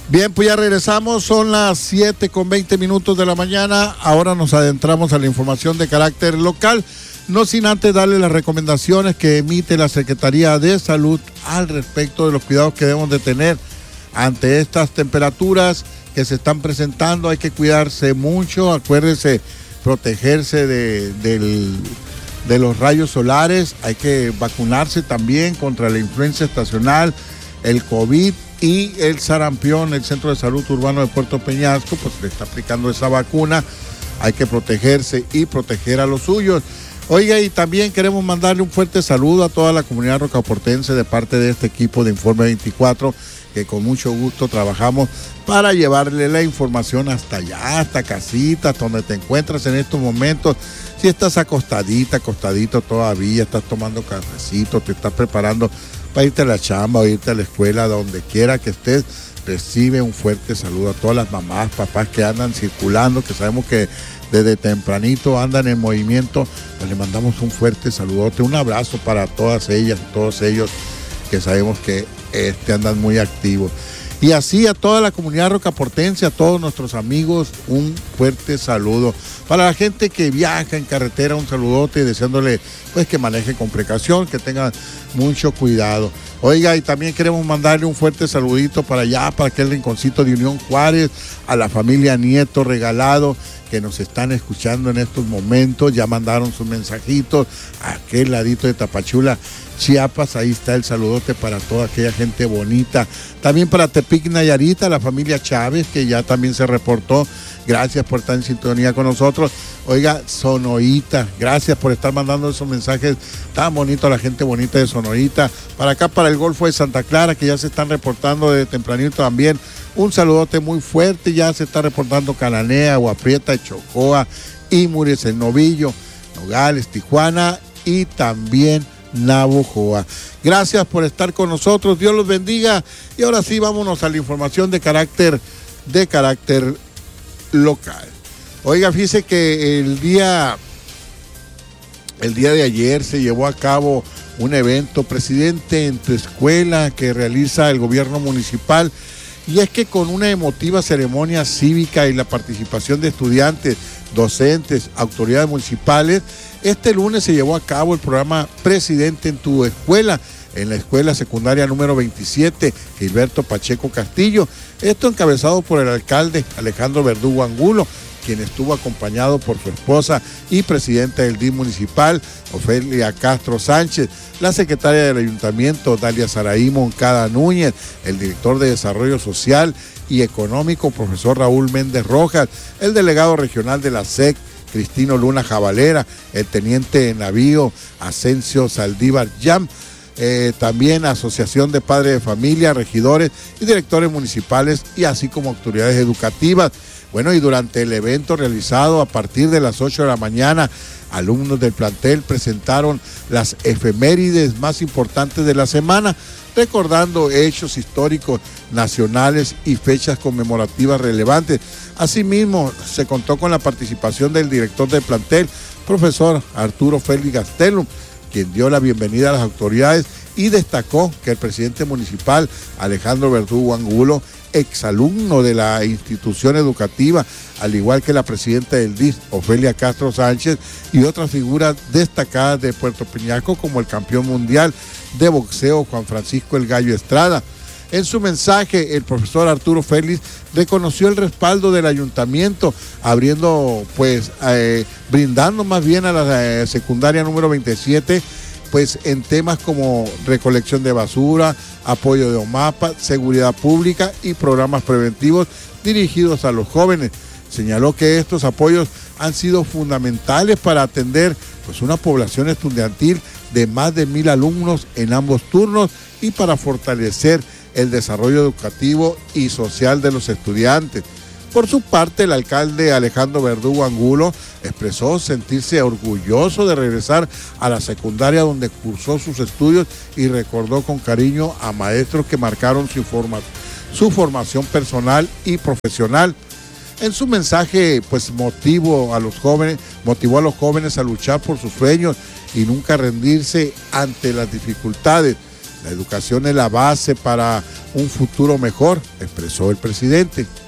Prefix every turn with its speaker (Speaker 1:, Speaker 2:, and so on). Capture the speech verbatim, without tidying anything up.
Speaker 1: Bien, pues ya regresamos, son las siete con veinte minutos de la mañana. Ahora nos adentramos a la información de carácter local, no sin antes darle las recomendaciones que emite la Secretaría de Salud al respecto de los cuidados que debemos de tener ante estas temperaturas que se están presentando. Hay que cuidarse mucho, acuérdense, protegerse de, del, de los rayos solares, hay que vacunarse también contra la influenza estacional, el COVID y el sarampión. El Centro de Salud Urbano de Puerto Peñasco pues le está aplicando esa vacuna. Hay que protegerse y proteger a los suyos. Oiga, y también queremos mandarle un fuerte saludo a toda la comunidad rocaportense de parte de este equipo de Informe veinticuatro, que con mucho gusto trabajamos para llevarle la información hasta allá, hasta casita, hasta donde te encuentras en estos momentos. Si estás acostadita, acostadito todavía, estás tomando cafecito, te estás preparando para irte a la chamba o irte a la escuela, donde quiera que estés, recibe un fuerte saludo a todas las mamás, papás que andan circulando, que sabemos que desde tempranito andan en movimiento. Pues le mandamos un fuerte saludote, un abrazo para todas ellas y todos ellos que sabemos que este, andan muy activos. Y así a toda la comunidad rocaportense, a todos nuestros amigos, un fuerte saludo. Para la gente que viaja en carretera, un saludote, deseándole pues que maneje con precaución, que tengan mucho cuidado. Oiga, y también queremos mandarle un fuerte saludito para allá, para aquel rinconcito de Unión Juárez, a la familia Nieto Regalado, que nos están escuchando en estos momentos. Ya mandaron sus mensajitos a aquel ladito de Tapachula, Chiapas. Ahí está el saludote para toda aquella gente bonita. También para Tepic, Nayarita, la familia Chávez, que ya también se reportó. Gracias por estar en sintonía con nosotros. Oiga, Sonoita, gracias por estar mandando esos mensajes tan bonitos a la gente bonita de Sonoita. Para acá, para el Golfo de Santa Clara, que ya se están reportando desde tempranito también. Un saludote muy fuerte, ya se está reportando Cananea, Aguaprieta, Chocoa, Ímures, El Novillo, Nogales, Tijuana y también Navojoa. Gracias por estar con nosotros, Dios los bendiga. Y ahora sí, vámonos a la información de carácter, de carácter local. Oiga, fíjese que el día, el día de ayer se llevó a cabo un evento, Presidente en tu Escuela, que realiza el gobierno municipal. Y es que con una emotiva ceremonia cívica y la participación de estudiantes, docentes, autoridades municipales, este lunes se llevó a cabo el programa Presidente en tu Escuela, en la escuela secundaria número veintisiete, Gilberto Pacheco Castillo. Esto encabezado por el alcalde Alejandro Verdugo Angulo, quien estuvo acompañado por su esposa y presidenta del D I M municipal, Ofelia Castro Sánchez, la secretaria del ayuntamiento, Dalia Saraí Moncada Núñez, el director de Desarrollo Social y Económico, profesor Raúl Méndez Rojas, el delegado regional de la S E C, Cristino Luna Jabalera, el teniente de navío Asensio Saldívar Yam, eh, también Asociación de Padres de Familia, regidores y directores municipales, y así como autoridades educativas. Bueno, y durante el evento realizado a partir de las ocho de la mañana, alumnos del plantel presentaron las efemérides más importantes de la semana, recordando hechos históricos nacionales y fechas conmemorativas relevantes. Asimismo, se contó con la participación del director del plantel, profesor Arturo Félix Gastelum, quien dio la bienvenida a las autoridades y destacó que el presidente municipal, Alejandro Verdugo Angulo, exalumno de la institución educativa, al igual que la presidenta del D I S, Ofelia Castro Sánchez, y otras figuras destacadas de Puerto Peñasco, como el campeón mundial de boxeo Juan Francisco El Gallo Estrada. En su mensaje, el profesor Arturo Félix reconoció el respaldo del ayuntamiento, abriendo, pues, eh, brindando más bien a la eh, secundaria número veintisiete, pues en temas como recolección de basura, apoyo de OMAPA, seguridad pública y programas preventivos dirigidos a los jóvenes. Señaló que estos apoyos han sido fundamentales para atender pues una población estudiantil de más de mil alumnos en ambos turnos y para fortalecer el desarrollo educativo y social de los estudiantes. Por su parte, el alcalde Alejandro Verdugo Angulo expresó sentirse orgulloso de regresar a la secundaria donde cursó sus estudios y recordó con cariño a maestros que marcaron su, forma, su formación personal y profesional. En su mensaje, pues motivó a los jóvenes, motivó a los jóvenes a luchar por sus sueños y nunca rendirse ante las dificultades. La educación es la base para un futuro mejor, expresó el presidente.